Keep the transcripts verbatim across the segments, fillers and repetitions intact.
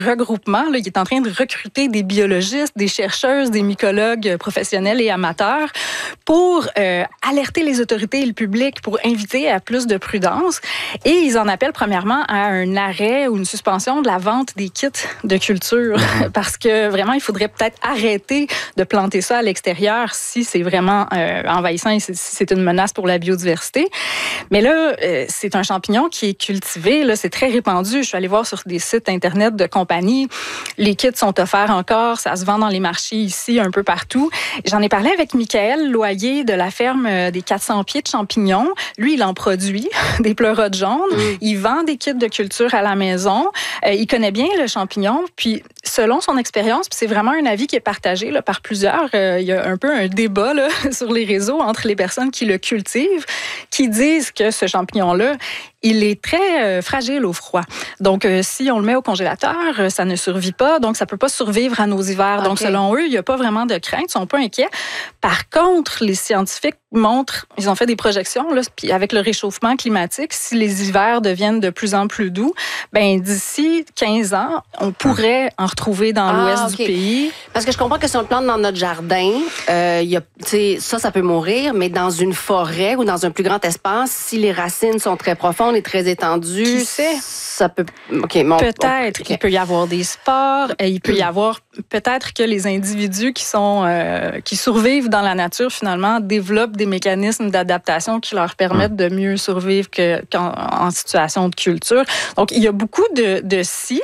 regroupement. Là, il est en train de recruter des biologistes, des chercheuses, des mycologues professionnels et amateurs pour euh, alerter les autorités et le public, pour inviter à plus de prudence. Et ils en appellent premièrement à un arrêt ou une suspension de la vente des kits de culture parce que vraiment, il faudrait peut-être arrêter de planter ça à l'extérieur si c'est vraiment euh, envahissant et si c'est une menace pour la biodiversité. Mais là, euh, c'est un champignon qui est cultivé, là, c'est très répandu. Je suis allée voir sur des sites Internet de compagnies. Les kits sont offerts encore, ça se vend dans les marchés ici, un peu partout. J'en ai parlé avec Michael Loyer de la ferme des quatre cents pieds de champignons. Lui, il en produit des pleurotes jaunes. Mm. Il vend des kits de culture à la maison. Euh, il connaît bien le champignon. Puis, selon son expérience, puis c'est vraiment un avis qui est partagé là, par plusieurs, euh, il y a un peu un débat là, sur les réseaux entre les personnes qui le cultivent, qui disent que ce champignon-là, il est très euh, fragile au froid. Donc, euh, si on le met au congélateur, euh, ça ne survit pas. Donc, ça peut pas survivre à nos hivers. Okay. Donc, selon eux, il n'y a pas vraiment de crainte. Ils sont pas inquiets. Par contre, les scientifiques montrent, ils ont fait des projections, là, puis avec le réchauffement climatique, si les hivers deviennent de plus en plus doux, ben d'ici quinze ans, on pourrait en retrouver dans ah, l'ouest okay. du pays. Parce que je comprends que si on le plante dans notre jardin, euh, y a, ça, ça peut mourir, mais dans une forêt ou dans un plus grand espace, si les racines sont très profondes et très étendues, qui sait? Ça peut... Okay, bon, peut-être qu'il okay. peut y avoir des spores, et il peut y avoir peut-être que les individus qui sont euh, qui survivent dans la nature finalement développent des mécanismes d'adaptation qui leur permettent de mieux survivre que, qu'en en situation de culture. Donc, il y a beaucoup de, de si.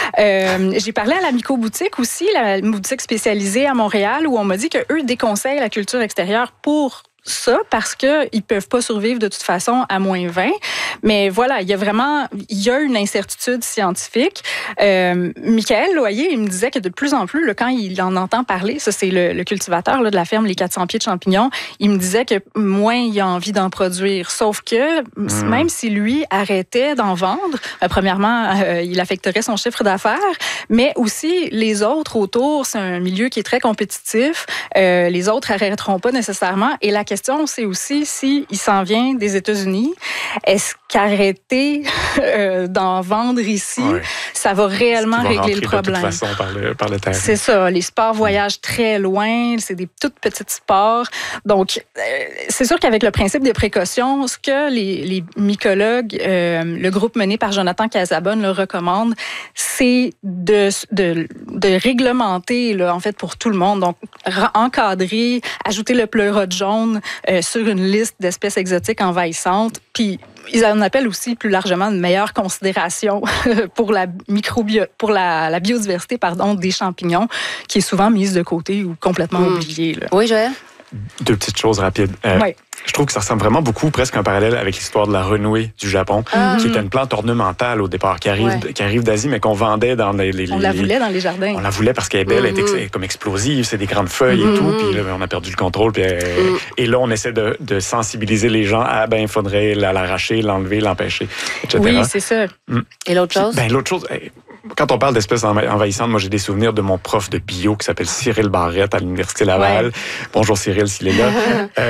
Euh, j'ai parlé à la Myco-boutique aussi, la boutique spécialisée à Montréal, où on m'a dit qu'eux déconseillent la culture extérieure pour ça parce qu'ils ne peuvent pas survivre de toute façon à moins vingt. Mais voilà, il y a vraiment il y a une incertitude scientifique. Euh, Michael Loyer, il me disait que de plus en plus, là, quand il en entend parler, ça c'est le, le cultivateur là, de la ferme Les quatre cents pieds de champignons, il me disait que moins il a envie d'en produire. Sauf que mmh. même si lui arrêtait d'en vendre, euh, premièrement, euh, il affecterait son chiffre d'affaires, mais aussi les autres autour, c'est un milieu qui est très compétitif. Euh, les autres arrêteront pas nécessairement. Et la La question, c'est aussi s'il s'en vient des États-Unis, est-ce qu'arrêter euh, d'en vendre ici, ouais. ça va réellement régler le problème? De toute façon, par le, par le terrain. C'est ça. Les sports voyagent très loin. C'est des toutes petites sports. Donc, euh, c'est sûr qu'avec le principe des précautions, ce que les, les mycologues, euh, le groupe mené par Jonathan Casabonne le recommande, c'est de, de, de réglementer, là, en fait, pour tout le monde. Donc, encadrer, ajouter le pleurote jaune Euh, sur une liste d'espèces exotiques envahissantes. Puis, ils en appellent aussi plus largement une meilleure considération pour la microbio, pour la, la biodiversité pardon, des champignons, qui est souvent mise de côté ou complètement mmh. oubliée. Là. Oui, Joël? Deux petites choses rapides. Euh, oui. Je trouve que ça ressemble vraiment beaucoup, presque un parallèle avec l'histoire de la renouée du Japon, ah. qui était une plante ornementale au départ, qui arrive, ouais. qui arrive d'Asie, mais qu'on vendait dans les, les... On la voulait dans les jardins. On la voulait parce qu'elle est belle, mm-hmm. elle est comme explosive, c'est des grandes feuilles mm-hmm. et tout, puis là, on a perdu le contrôle. Puis, mm. Et là, on essaie de, de sensibiliser les gens à, ben, il faudrait l'arracher, l'enlever, l'empêcher, et cetera. Oui, c'est ça. Mm. Et l'autre chose? Ben, l'autre chose... Quand on parle d'espèces envahissantes, moi, j'ai des souvenirs de mon prof de bio qui s'appelle Cyril Barrette à l'Université Laval. Ouais. Bonjour Cyril, s'il est là.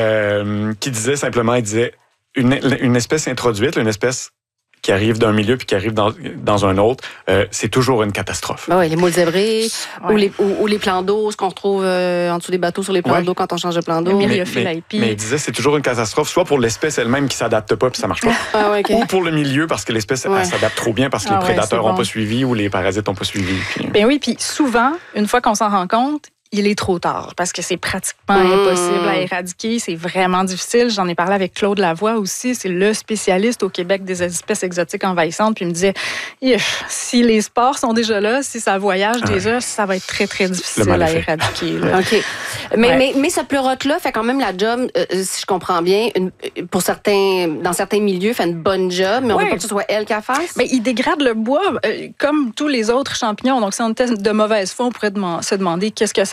euh, qui disait simplement, il disait, une, une espèce introduite, une espèce qui arrive d'un milieu puis qui arrive dans, dans un autre, euh, c'est toujours une catastrophe. Ben oui, les moules zébrés ouais. ou, les, ou, ou les plans d'eau, ce qu'on retrouve euh, en dessous des bateaux sur les plans ouais. d'eau quand on change de plan d'eau. Mais, mais, mais, mais il disait c'est toujours une catastrophe, soit pour l'espèce elle-même qui s'adapte pas puis ça marche pas, ah, ouais, okay. ou pour le milieu parce que l'espèce ouais. elle s'adapte trop bien parce que ah, les prédateurs n'ont ouais, bon. pas suivi ou les parasites n'ont pas suivi. Puis... Ben oui, puis souvent, une fois qu'on s'en rend compte, il est trop tard parce que c'est pratiquement mmh. impossible à éradiquer. C'est vraiment difficile. J'en ai parlé avec Claude Lavoie aussi. C'est le spécialiste au Québec des espèces exotiques envahissantes. Puis il me disait, si les spores sont déjà là, si ça voyage ah. déjà, ça va être très, très difficile à éradiquer. Là. OK. Mais, ouais. mais, mais ce pleurote-là fait quand même la job, euh, si je comprends bien, une, pour certains, dans certains milieux, fait une bonne job, mais on ne ouais. veut pas que ce soit elle qui la fasse. Mais il dégrade le bois euh, comme tous les autres champignons. Donc, si on était de mauvaise foi, on pourrait demand- se demander qu'est-ce que ça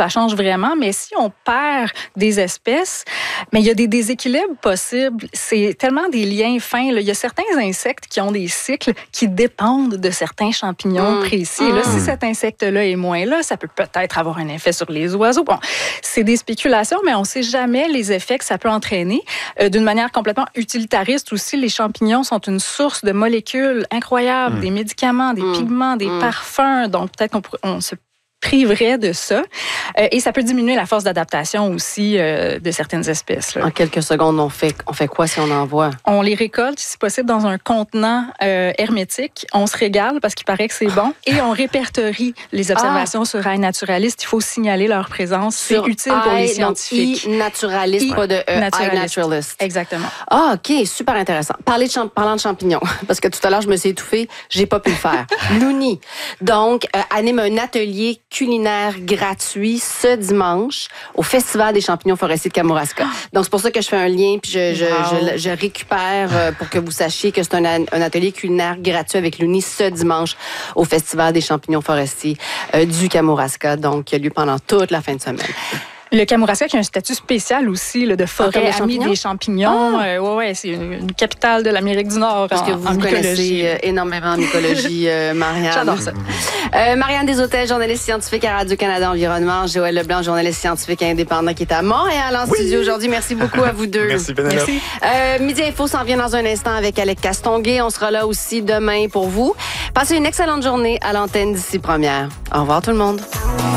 ça change vraiment. Mais si on perd des espèces, mais il y a des déséquilibres possibles. C'est tellement des liens fins. Là. Il y a certains insectes qui ont des cycles qui dépendent de certains champignons mmh. précis. Et là, mmh. si cet insecte-là est moins là, ça peut peut-être avoir un effet sur les oiseaux. Bon, c'est des spéculations, mais on ne sait jamais les effets que ça peut entraîner. Euh, d'une manière complètement utilitariste aussi, les champignons sont une source de molécules incroyables, mmh. des médicaments, des mmh. pigments, des mmh. parfums. Donc, peut-être qu'on pourrait, on se priverait de ça. Euh, et ça peut diminuer la force d'adaptation aussi euh, de certaines espèces. Là. En quelques secondes, on fait, on fait quoi si on en voit? On les récolte, si possible, dans un contenant euh, hermétique. On se régale parce qu'il paraît que c'est bon. Et on répertorie les observations ah. sur iNaturalist. Il faut signaler leur présence. C'est utile pour les scientifiques. iNaturalist, pas de euh, iNaturalist. Exactement. Ah, OK. Super intéressant. Parler de champ- parlant de champignons, parce que tout à l'heure, je me suis étouffée. J'ai pas pu le faire. Louni, donc, euh, anime un atelier culinaire gratuit ce dimanche au Festival des champignons forestiers de Kamouraska. Donc, c'est pour ça que je fais un lien puis je, je, wow. je, je récupère euh, pour que vous sachiez que c'est un, un atelier culinaire gratuit avec l'Uni ce dimanche au Festival des champignons forestiers euh, du Kamouraska. Donc, qui a lieu pendant toute la fin de semaine. Le Kamouraska qui a un statut spécial aussi là, de forêt ah, amie des champignons. Ah. Euh, ouais, ouais, c'est une, une capitale de l'Amérique du Nord. Parce en, que vous en vous mycologie. connaissez euh, énormément en mycologie, euh, Marianne. J'adore ça. Euh, Marianne Deshôtels, journaliste scientifique à Radio-Canada Environnement. Joël Leblanc, journaliste scientifique indépendant qui est à Montréal en oui. studio aujourd'hui. Merci beaucoup à vous deux. Merci, Pénélope. Merci. Euh, Midi Info s'en vient dans un instant avec Alec Castonguay. On sera là aussi demain pour vous. Passez une excellente journée à l'antenne d'ici première. Au revoir tout le monde.